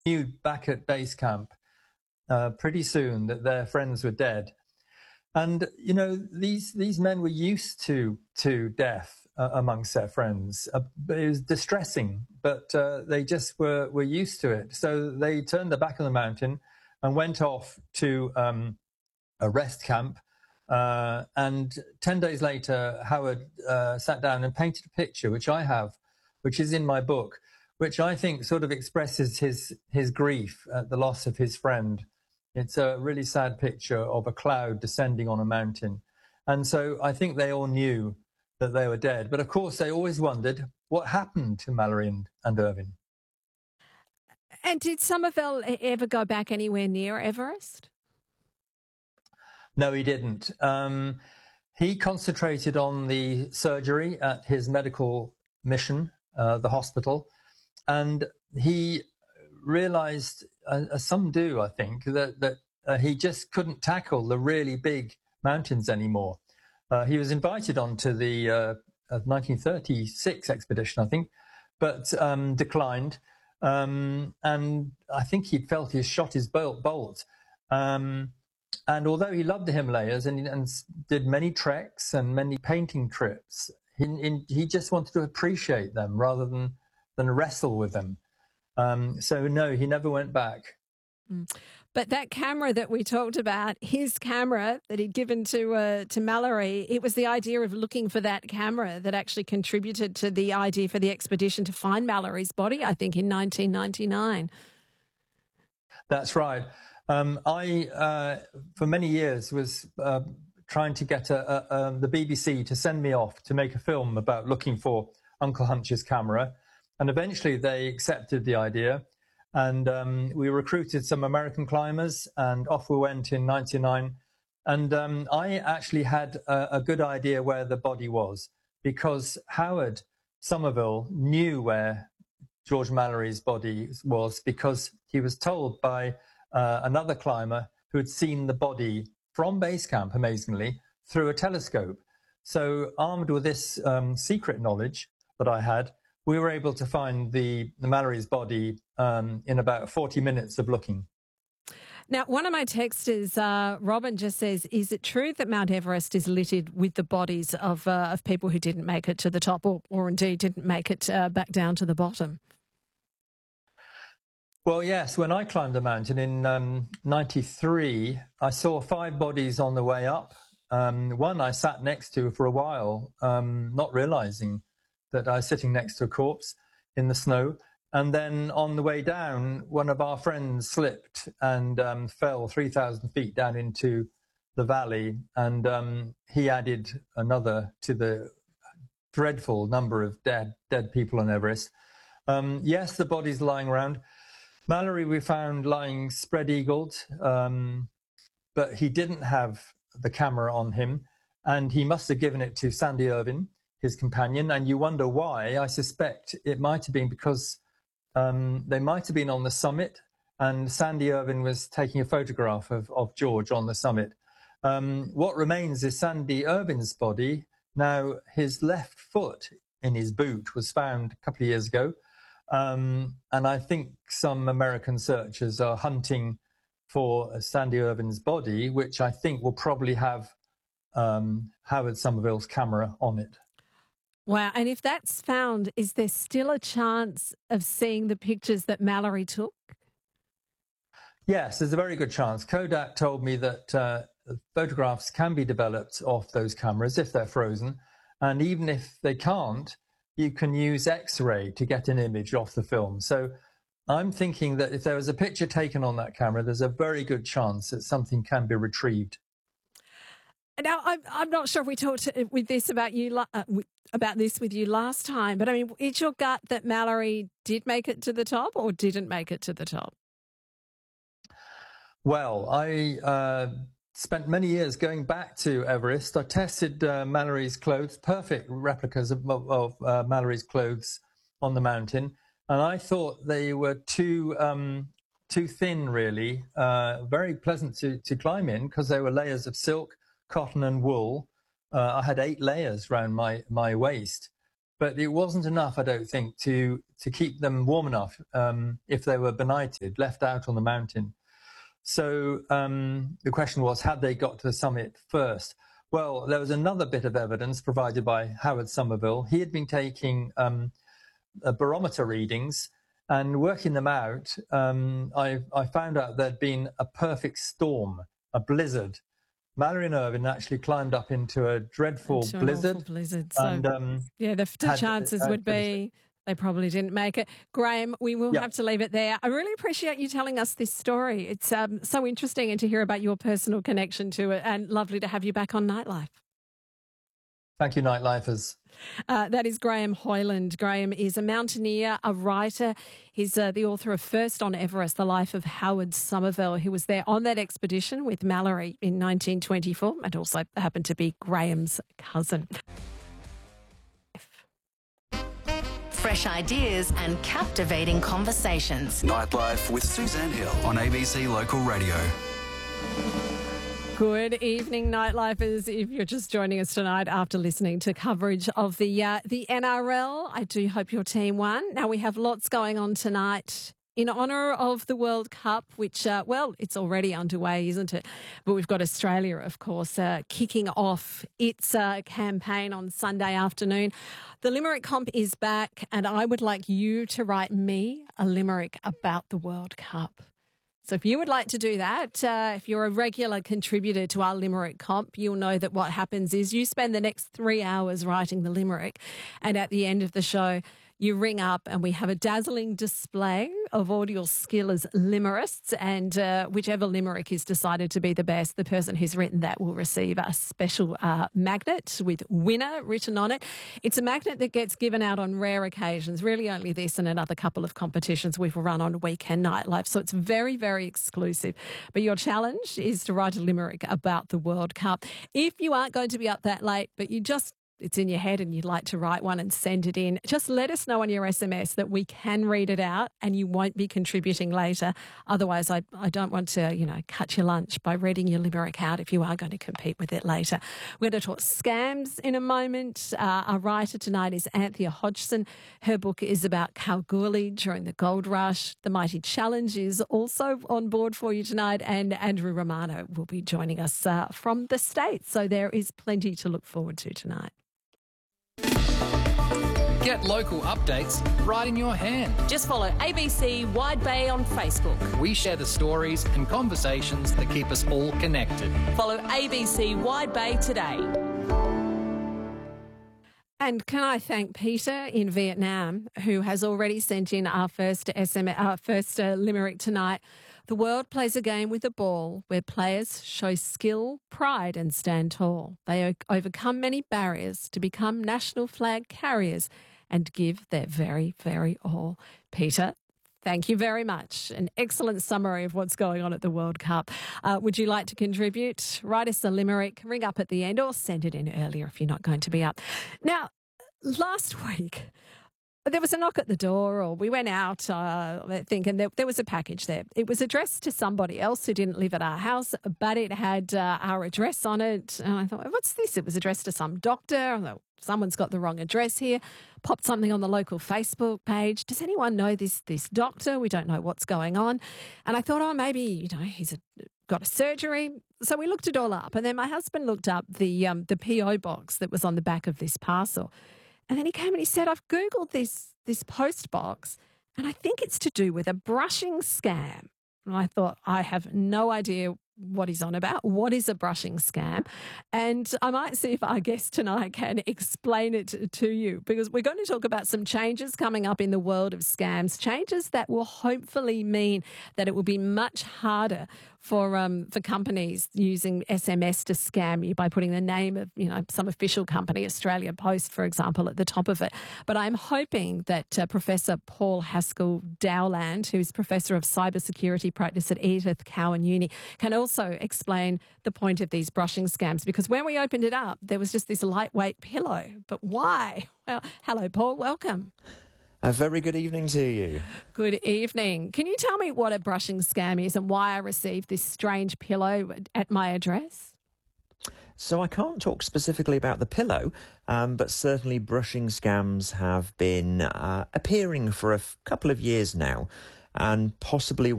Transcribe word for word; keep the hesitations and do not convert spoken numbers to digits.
knew back at base camp uh, pretty soon that their friends were dead. And, you know, these these men were used to to death uh, amongst their friends. Uh, it was distressing, but uh, they just were, were used to it. So they turned their back on the mountain and went off to um, a rest camp. Uh, and ten days later, Howard uh, sat down and painted a picture, which I have, which is in my book, which I think sort of expresses his his grief at the loss of his friend. It's a really sad picture of a cloud descending on a mountain. And so I think they all knew that they were dead. But of course, they always wondered what happened to Mallory and, and Irvine. And did Somerville ever go back anywhere near Everest? No, he didn't. Um, he concentrated on the surgery at his medical mission, uh, the hospital. And he realized, uh, as some do, I think, that, that uh, he just couldn't tackle the really big mountains anymore. Uh, he was invited onto the uh, nineteen thirty-six expedition, I think, but um, declined. Um, and I think he felt he shot his bolt. bolt. Um, and although he loved the Himalayas and, and did many treks and many painting trips, he, in, he just wanted to appreciate them rather than, than wrestle with them. Um, so, no, he never went back. Mm. But that camera that we talked about, his camera that he'd given to uh, to Mallory, it was the idea of looking for that camera that actually contributed to the idea for the expedition to find Mallory's body, I think, in nineteen ninety-nine. That's right. Um, I, uh, for many years, was uh, trying to get a, a, a, the B B C to send me off to make a film about looking for Uncle Hunch's camera. And eventually they accepted the idea. And um, we recruited some American climbers, and off we went in ninety-nine. And um, I actually had a, a good idea where the body was, because Howard Somerville knew where George Mallory's body was, because he was told by uh, another climber who had seen the body from base camp, amazingly, through a telescope. So armed with this um, secret knowledge that I had, we were able to find the, the Mallory's body um, in about forty minutes of looking. Now, one of my texters, uh, Robin, just says, is it true that Mount Everest is littered with the bodies of uh, of people who didn't make it to the top, or, or indeed didn't make it uh, back down to the bottom? Well, yes. When I climbed the mountain in um, ninety-three, I saw five bodies on the way up. Um, one I sat next to for a while, um, not realizing that I was sitting next to a corpse in the snow. And then on the way down, one of our friends slipped and um, fell three thousand feet down into the valley. And um, he added another to the dreadful number of dead dead people on Everest. Um, yes, the body's lying around. Mallory we found lying spread-eagled, um, but he didn't have the camera on him. And he must have given it to Sandy Irvine, his companion, and you wonder why. I suspect it might have been because um, they might have been on the summit, and Sandy Irvine was taking a photograph of, of George on the summit. Um, what remains is Sandy Irvine's body. Now, his left foot in his boot was found a couple of years ago, um, and I think some American searchers are hunting for Sandy Irvine's body, which I think will probably have um, Howard Somerville's camera on it. Wow. And if that's found, is there still a chance of seeing the pictures that Mallory took? Yes, there's a very good chance. Kodak told me that uh, photographs can be developed off those cameras if they're frozen. And even if they can't, you can use X-ray to get an image off the film. So I'm thinking that if there was a picture taken on that camera, there's a very good chance that something can be retrieved. Now, I'm, I'm not sure if we talked with this about you uh, about this with you last time, but I mean, is your gut that Mallory did make it to the top or didn't make it to the top? Well, I uh, spent many years going back to Everest. I tested uh, Mallory's clothes, perfect replicas of, of uh, Mallory's clothes on the mountain, and I thought they were too um, too thin, really. Uh, very pleasant to, to climb in because they were layers of silk, cotton and wool. Uh, I had eight layers around my, my waist. but it wasn't enough, I don't think, to to keep them warm enough um, if they were benighted, left out on the mountain. So um, the question was, had they got to the summit first? Well, there was another bit of evidence provided by Howard Somerville. He had been taking um, uh, barometer readings and working them out. Um, I, I found out there'd been a perfect storm, a blizzard. Mallory and Irvine actually climbed up into a dreadful into blizzard. blizzard. So, and, um, yeah, the, the had, chances uh, would be they probably didn't make it. Graham, we will yeah. have to leave it there. I really appreciate you telling us this story. It's um, so interesting and to hear about your personal connection to it, and lovely to have you back on Nightlife. Thank you, Nightlifers. Uh, that is Graham Hoyland. Graham is a mountaineer, a writer. He's uh, the author of First on Everest, The Life of Howard Somerville, who was there on that expedition with Mallory in nineteen twenty-four and also happened to be Graham's cousin. Fresh ideas and captivating conversations. Nightlife with Suzanne Hill on A B C Local Radio. Good evening, Nightlifers. If you're just joining us tonight after listening to coverage of the uh, the N R L, I do hope your team won. Now, we have lots going on tonight in honour of the World Cup, which, uh, well, it's already underway, isn't it? But we've got Australia, of course, uh, kicking off its uh, campaign on Sunday afternoon. The Limerick Comp is back, and I would like you to write me a limerick about the World Cup. So if you would like to do that, uh, if you're a regular contributor to our Limerick Comp, you'll know that what happens is you spend the next three hours writing the limerick, and at the end of the show, you ring up and we have a dazzling display of all your skill as limerists, and uh, whichever limerick is decided to be the best, the person who's written that will receive a special uh, magnet with winner written on it. It's a magnet that gets given out on rare occasions, really only this and another couple of competitions we've run on Weekend Nightlife. So it's very, very exclusive. But your challenge is to write a limerick about the World Cup. If you aren't going to be up that late, but you just it's in your head and you'd like to write one and send it in, just let us know on your S M S that we can read it out and you won't be contributing later. Otherwise, I, I don't want to, you know, cut your lunch by reading your limerick out if you are going to compete with it later. We're going to talk scams in a moment. Uh, our writer tonight is Anthea Hodgson. Her book is about Kalgoorlie during the gold rush. The Mighty Challenge is also on board for you tonight, and Andrew Romano will be joining us uh, from the States. So there is plenty to look forward to tonight. Get local updates right in your hand. Just follow A B C Wide Bay on Facebook. We share the stories and conversations that keep us all connected. Follow A B C Wide Bay today. And can I thank Peter in Vietnam, who has already sent in our first S M S, our first uh, limerick tonight. The world plays a game with a ball where players show skill, pride and stand tall. They o- overcome many barriers to become national flag carriers and give their very, very all. Peter, thank you very much. An excellent summary of what's going on at the World Cup. Uh, would you like to contribute? Write us a limerick, ring up at the end, or send it in earlier if you're not going to be up. Now, last week, there was a knock at the door, or we went out, uh, I think, and there, there was a package there. It was addressed to somebody else who didn't live at our house, but it had uh, our address on it. And I thought, what's this? It was addressed to some doctor. I thought, someone's got the wrong address here. Popped something on the local Facebook page. Does anyone know this this doctor? We don't know what's going on. And I thought, oh, maybe, you know, he's a, got a surgery. So we looked it all up. And then my husband looked up the um, the P O box that was on the back of this parcel. And then he came and he said, I've Googled this this post box and I think it's to do with a brushing scam. And I thought, I have no idea what he's on about. What is a brushing scam? And I might see if our guest tonight can explain it to you, because we're going to talk about some changes coming up in the world of scams, changes that will hopefully mean that it will be much harder for um, for companies using S M S to scam you by putting the name of, you know, some official company, Australia Post, for example, at the top of it. But I'm hoping that uh, Professor Paul Haskell Dowland, who's Professor of Cybersecurity Practice at Edith Cowan Uni, can also explain the point of these brushing scams, because when we opened it up, there was just this lightweight pillow. But why? Well, hello, Paul. Welcome. A very good evening to you. Good evening. Can you tell me what a brushing scam is and why I received this strange pillow at my address? So I can't talk specifically about the pillow, um, but certainly brushing scams have been uh, appearing for a f- couple of years now, and possibly